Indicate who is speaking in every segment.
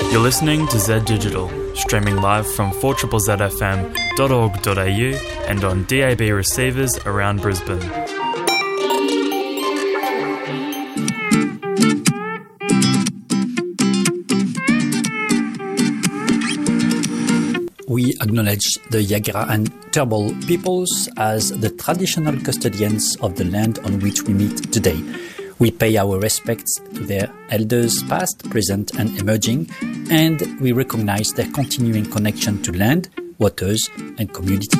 Speaker 1: You're listening to Z Digital, streaming live from 4ZZFM.org.au and on DAB receivers around Brisbane.
Speaker 2: We acknowledge the Yagara and Turrbal peoples as the traditional custodians of the land on which we meet today. We pay our respects to their elders past, present and emerging, and we recognize their continuing connection to land, waters and community.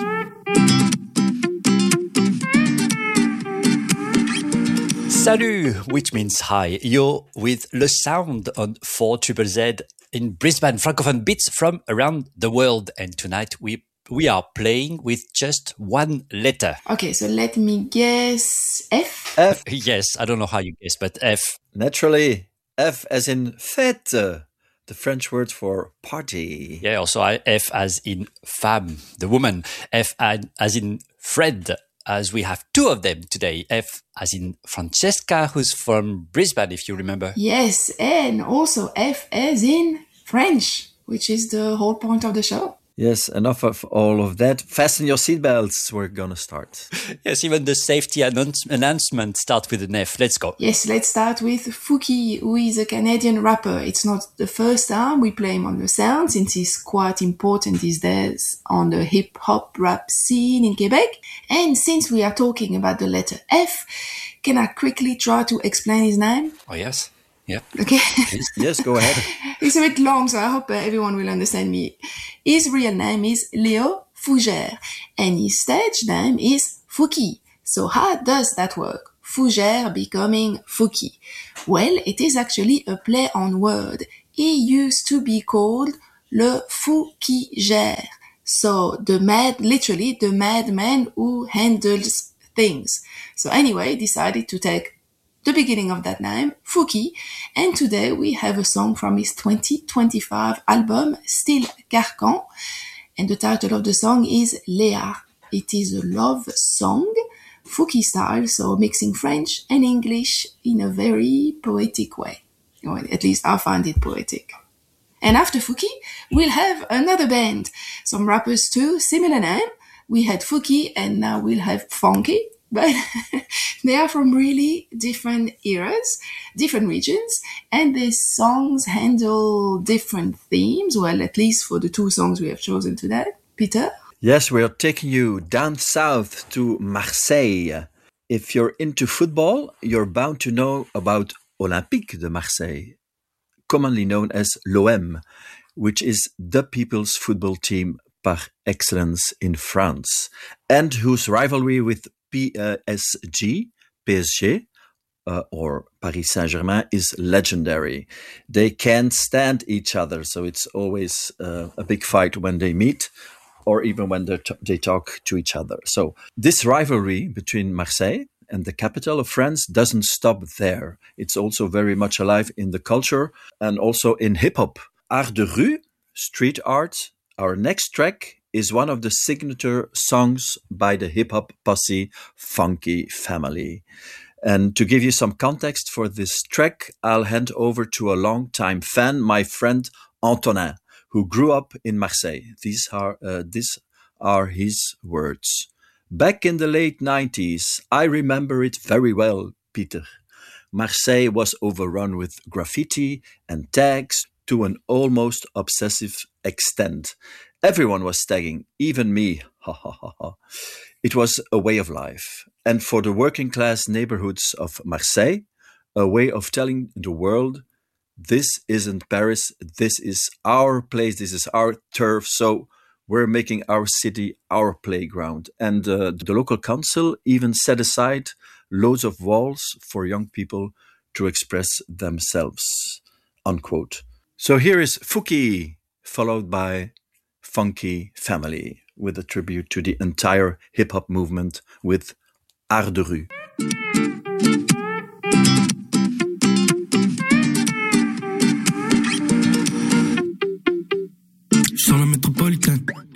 Speaker 2: Salut, which means hi. You're with Le Sound on 4ZZZ in Brisbane, Francophone beats from around the world. And tonight we are playing with just one letter.
Speaker 3: Okay, so let me guess F?
Speaker 4: F.
Speaker 2: Yes, I don't know how you guess, but F.
Speaker 4: Naturally. F as in fête, the French word for party.
Speaker 2: Yeah, also F as in femme, the woman. F as in Fred, as we have two of them today. F as in Francesca, who's from Brisbane, if you remember.
Speaker 3: Yes, and also F as in French, which is the whole point of the show.
Speaker 4: Yes, enough of all of that. Fasten your seatbelts. We're going to start.
Speaker 2: Yes, even the safety announcement starts with an F. Let's go.
Speaker 3: Yes, let's start with Fouki, who is a Canadian rapper. It's not the first time we play him on The Sound, since he's quite important these days on the hip-hop rap scene in Quebec. And since we are talking about the letter F, can I quickly try to explain his name?
Speaker 2: Oh, yes. Yeah.
Speaker 3: Okay.
Speaker 4: Yes, go ahead.
Speaker 3: It's a bit long, so I hope everyone will understand me. His real name is Léo Fougère, and his stage name is Fouki. So how does that work? Fougère becoming Fouki. Well, it is actually a play on word. He used to be called Le Fou qui gère. So literally the madman who handles things. So anyway, decided to take the beginning of that name, Fouki, and today we have a song from his 2025 album, Style Carcan, and the title of the song is Léa. It is a love song, Fouki style, so mixing French and English in a very poetic way. Or at least I find it poetic. And after Fouki, we'll have another band, some rappers too, similar name. We had Fouki and now we'll have Funky. But they are from really different eras, different regions, and their songs handle different themes. Well, at least for the two songs we have chosen today. Peter?
Speaker 4: Yes, we are taking you down south to Marseille. If you're into football, you're bound to know about Olympique de Marseille, commonly known as l'OM, which is the people's football team par excellence in France, and whose rivalry with PSG, or Paris Saint-Germain is legendary. They can't stand each other, so it's always a big fight when they meet, or even when they talk to each other. So this rivalry between Marseille and the capital of France doesn't stop there. It's also very much alive in the culture and also in hip-hop. Art de rue, street art. Our next track is one of the signature songs by the hip-hop posse Funky Family. And to give you some context for this track, I'll hand over to a long-time fan, my friend Antonin, who grew up in Marseille. These are his words. Back in the late 90s, I remember it very well, Peter. Marseille was overrun with graffiti and tags to an almost obsessive extent. Everyone was tagging, even me. Ha ha ha ha. It was a way of life. And for the working class neighborhoods of Marseille, a way of telling the world, this isn't Paris, this is our place, this is our turf, so we're making our city our playground. And the local council even set aside loads of walls for young people to express themselves, unquote. So here is Fouki, followed by Funky Family, with a tribute to the entire hip-hop movement with Art de rue.
Speaker 5: Sur la métropolitaine,